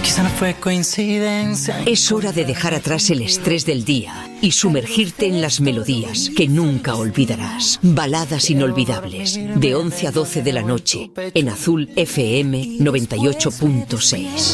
Quizá no fue coincidencia. Es hora de dejar atrás el estrés del día y sumergirte en las melodías que nunca olvidarás. Baladas inolvidables, de 11 a 12 de la noche, en Azul FM 98.6.